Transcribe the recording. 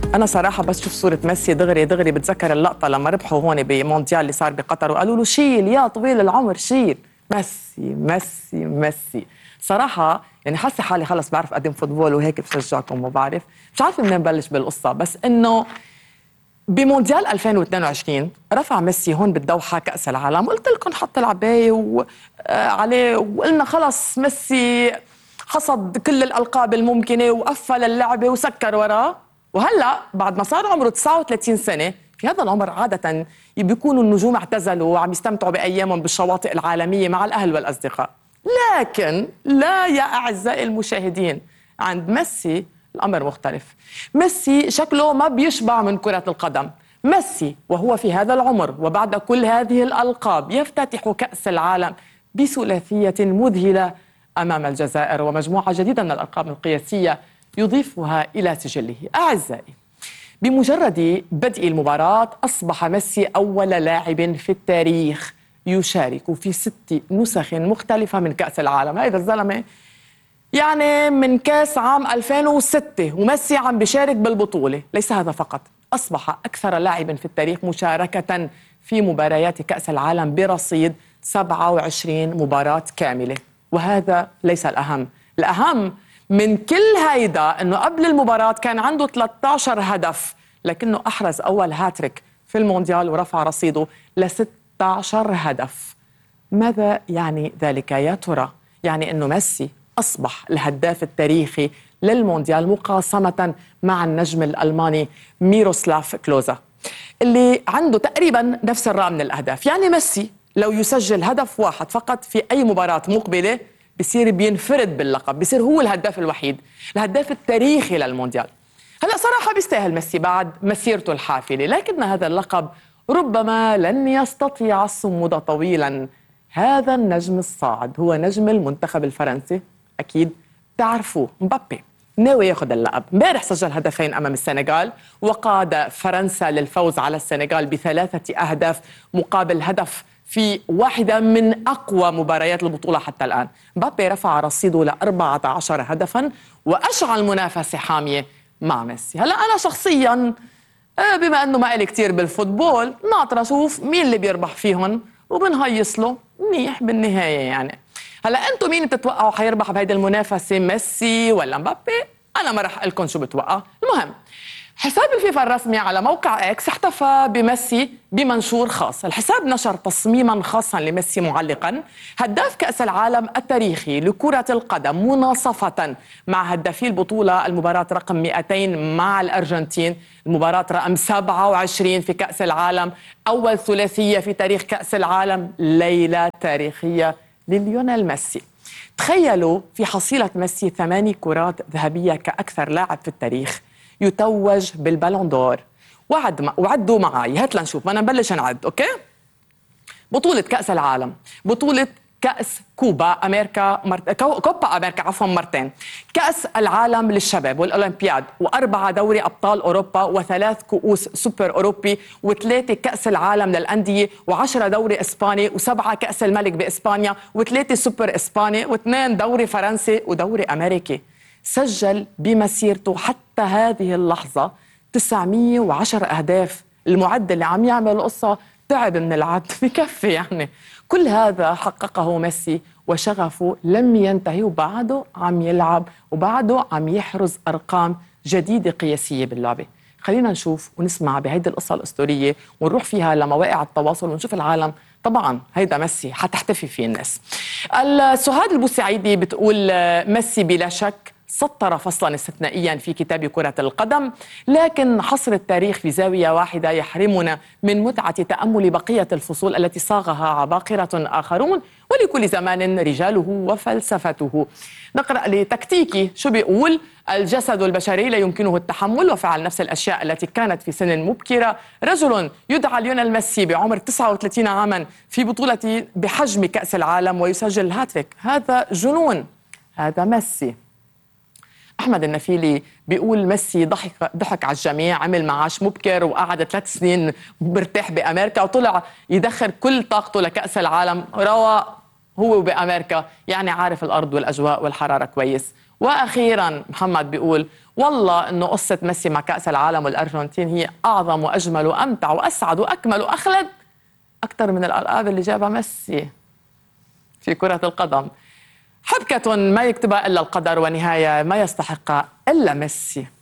أنا صراحة بس شوف صورة ميسي دغري دغري بتذكر اللقطة لما ربحوا هون بمونديال اللي صار بقطر وقالوا له شيل يا طويل العمر شيل. ميسي ميسي ميسي. صراحة يعني حاسة حالي خلص بعرف أقدم فوتبول وهيك بشجعكم وبعرف مش عارفة منين بلش بالقصة، بس إنه بمونديال 2022 رفع ميسي هون بالدوحة كأس العالم، قلت لكم حط العباية وعليه وقلنا خلص ميسي حصد كل الألقاب الممكنة وقفل اللعبة وسكر وراه. وهلأ بعد ما صار عمره 39 سنة، في هذا العمر عادة بيكونوا النجوم اعتزلوا وعم يستمتعوا بأيامهم بالشواطئ العالمية مع الأهل والأصدقاء. لكن لا يا أعزائي المشاهدين، عند ميسي الأمر مختلف. ميسي شكله ما بيشبع من كرة القدم. ميسي وهو في هذا العمر وبعد كل هذه الألقاب يفتتح كأس العالم بثلاثية مذهلة أمام الجزائر ومجموعة جديدة من الألقاب القياسية يضيفها إلى سجله. أعزائي، بمجرد بدء المباراة أصبح ميسي أول لاعب في التاريخ يشارك في 6 نسخ مختلفة من كأس العالم. هذا الزلمة يعني من كاس عام 2006 وميسي عم بيشارك بالبطولة. ليس هذا فقط، أصبح أكثر لاعب في التاريخ مشاركة في مباريات كأس العالم برصيد 27 مباراة كاملة. وهذا ليس الأهم، الأهم من كل هيدا أنه قبل المباراة كان عنده 13 هدف، لكنه أحرز أول هاتريك في المونديال ورفع رصيده ل 16 هدف. ماذا يعني ذلك يا ترى؟ يعني أنه ميسي أصبح الهداف التاريخي للمونديال مقاسمة مع النجم الألماني ميروسلاف كلوزا اللي عنده تقريبا نفس الرقم من الأهداف. يعني ميسي لو يسجل هدف واحد فقط في أي مباراة مقبلة بصير بينفرد باللقب، بصير هو الهداف الوحيد، الهداف التاريخي للمونديال. هلأ صراحة بيستاهل ميسي بعد مسيرته الحافلة، لكن هذا اللقب ربما لن يستطيع الصمود طويلا. هذا النجم الصاعد هو نجم المنتخب الفرنسي، أكيد تعرفوه، مبابي. ناوي ياخذ اللقب. امبارح سجل هدفين أمام السنغال وقاد فرنسا للفوز على السنغال ب3 أهداف مقابل هدف في واحدة من أقوى مباريات البطولة حتى الآن. مبابي رفع رصيده ل14 هدفا وأشعل منافسة حامية مع ميسي. هلأ أنا شخصيا بما أنه ما إلي كتير بالفوتبول ناطرة أشوف مين اللي بيربح فيهم وبنهيص له منيح بالنهاية. يعني هلا انتم مين بتتوقعوا حيربح بهيدي المنافسه، ميسي ولا مبابي؟ انا ما رح اقول لكم شو بتوقع. المهم حساب الفيفا الرسمي على موقع اكس احتفى بميسي بمنشور خاص. الحساب نشر تصميما خاصا لميسي معلقا: هداف كأس العالم التاريخي لكرة القدم، مناصفة مع هدافي البطولة، المباراة رقم 200 مع الأرجنتين، المباراة رقم 27 في كأس العالم، أول ثلاثية في تاريخ كأس العالم، ليلة تاريخية لليونيل ميسي. تخيلوا في حصيلة ميسي 8 كرات ذهبية كأكثر لاعب في التاريخ يتوج بالبالون دور. وعدوا معي، هات لنشوف، بدنا نبلش نعد. اوكي، بطولة كأس العالم، بطولة كأس كوبا أمريكا كوبا أمريكا عفوا مرتين، كأس العالم للشباب والأولمبياد، و4 دوري أبطال أوروبا، و3 كؤوس سوبر أوروبي، و3 كأس العالم للأندية، و10 دوري إسباني، و7 كأس الملك بإسبانيا، و3 سوبر إسباني، و2 دوري فرنسي ودوري أمريكي. سجل بمسيرته حتى هذه اللحظة 910 أهداف. المعد اللي عم يعمل القصة تعب من العد، بكفي يعني. كل هذا حققه ميسي وشغفه لم ينتهي، وبعده عم يلعب وبعده عم يحرز أرقام جديدة قياسية باللعبة. خلينا نشوف ونسمع بهيدي القصة الأسطورية ونروح فيها لمواقع التواصل ونشوف العالم. طبعا هيدا ميسي حتحتفي فيه الناس. سهاد البوسعيدي بتقول ميسي بلا شك سطر فصلا استثنائيا في كتاب كرة القدم، لكن حصر التاريخ في زاوية واحدة يحرمنا من متعة تأمل بقية الفصول التي صاغها عباقرة آخرون، ولكل زمان رجاله وفلسفته. نقرأ لتكتيكي شو بيقول: الجسد البشري لا يمكنه التحمل وفعل نفس الأشياء التي كانت في سن مبكرة. رجل يدعى ليونيل ميسي بعمر 39 عاما في بطولة بحجم كأس العالم ويسجل هاتريك، هذا جنون، هذا ميسي. أحمد النفيلي بيقول ميسي ضحك على الجميع، عمل معاش مبكر وقعد 3 سنين مرتاح بأمريكا وطلع يدخر كل طاقته لكأس العالم، روى هو بأمريكا، يعني عارف الأرض والأجواء والحرارة كويس. واخيرا محمد بيقول والله انه قصه ميسي مع كاس العالم والارجنتين هي اعظم واجمل وامتع واسعد واكمل واخلد اكثر من الالقاب اللي جابها ميسي في كره القدم. حبكه ما يكتبها الا القدر ونهايه ما يستحقها الا ميسي.